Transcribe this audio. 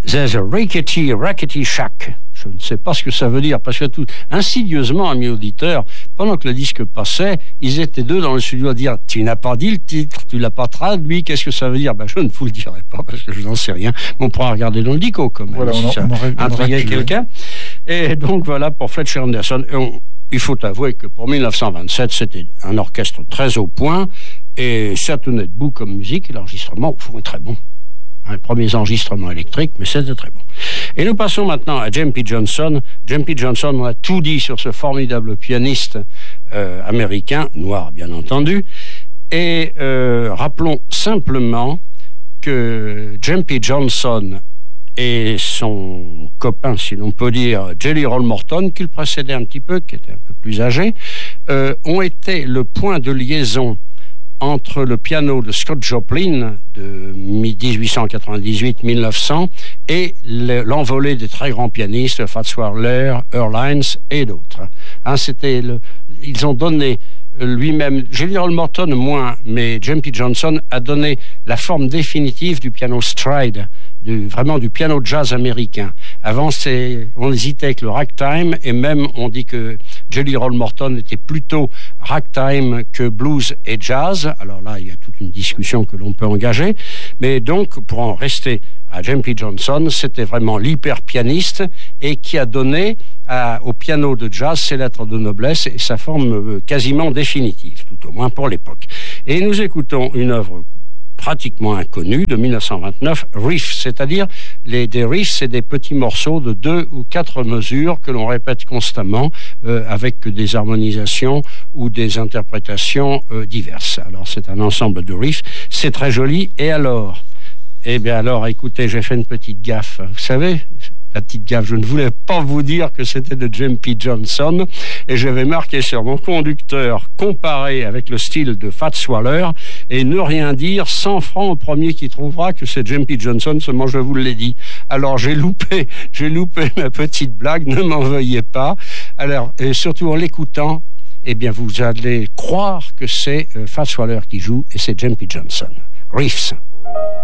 There's a rackety shack. Je ne sais pas ce que ça veut dire, parce que tout insidieusement, amis auditeurs, pendant que le disque passait, ils étaient deux dans le studio à dire « Tu n'as pas dit le titre, tu l'as pas traduit, qu'est-ce que ça veut dire ?» Je ne vous le dirai pas, parce que je n'en sais rien. Mais on pourra regarder dans le dico, quand même, voilà, si ça intriguait quelqu'un. Et donc, voilà, pour Fletcher Henderson. Il faut avouer que pour 1927, c'était un orchestre très au point, et ça tenait debout comme musique, et l'enregistrement, au fond, est très bon. Les premiers enregistrements électriques, mais c'était très bon. Et nous passons maintenant à J.P. Johnson. J.P. Johnson, on a tout dit sur ce formidable pianiste américain, noir bien entendu. Et rappelons simplement que J.P. Johnson et son copain, si l'on peut dire, Jelly Roll Morton, qui le précédait un petit peu, qui était un peu plus âgé, ont été le point de liaison entre le piano de Scott Joplin de 1898-1900 et l'envolée des très grands pianistes, Fats Waller, Earl Hines et d'autres. Ils ont donné lui-même, Jelly Roll Morton moins, mais J.P. Johnson a donné la forme définitive du piano stride, vraiment du piano jazz américain. Avant, on hésitait avec le ragtime, et même on dit que Jelly Roll Morton était plutôt ragtime que blues et jazz. Alors là, il y a toute une discussion que l'on peut engager. Mais donc, pour en rester à J.P. Johnson, c'était vraiment l'hyper pianiste et qui a donné au piano de jazz ses lettres de noblesse et sa forme quasiment définitive, tout au moins pour l'époque. Et nous écoutons une œuvre pratiquement inconnue de 1929, riffs, c'est-à-dire des riffs, c'est des petits morceaux de 2 ou 4 mesures que l'on répète constamment avec des harmonisations ou des interprétations diverses. Alors c'est un ensemble de riffs, c'est très joli. Et alors, écoutez, j'ai fait une petite gaffe. Vous savez, la petite gaffe, je ne voulais pas vous dire que c'était de J.P. Johnson, et j'avais marqué sur mon conducteur comparé avec le style de Fats Waller, et ne rien dire, 100 francs au premier qui trouvera que c'est J.P. Johnson, seulement je vous l'ai dit. Alors j'ai loupé ma petite blague, ne m'en veuillez pas. Alors, et surtout en l'écoutant, eh bien vous allez croire que c'est Fats Waller qui joue, et c'est J.P. Johnson. Riffs.